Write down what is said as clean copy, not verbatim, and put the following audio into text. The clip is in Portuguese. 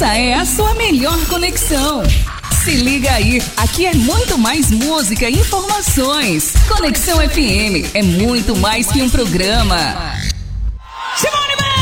essa é a sua melhor conexão. Se liga aí, aqui é muito mais música e informações. Conexão FM é muito mais que um programa.